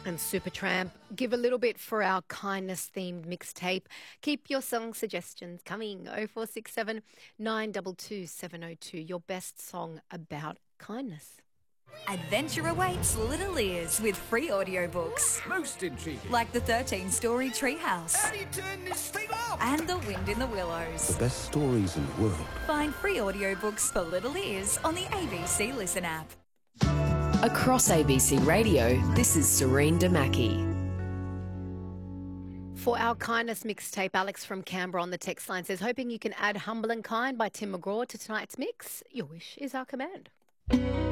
And Supertramp, give a little bit for our kindness-themed mixtape. Keep your song suggestions coming. 0467 922 702. Your best song about kindness. Adventure awaits Little Ears with free audiobooks. Most intriguing. Like the 13-story Treehouse. How do you turn this thing off? And The Wind in the Willows. The best stories in the world. Find free audiobooks for Little Ears on the ABC Listen app. Across ABC Radio, this is Serene Damaki. For our kindness mixtape, Alex from Canberra on the text line says, hoping you can add Humble and Kind by Tim McGraw to tonight's mix. Your wish is our command.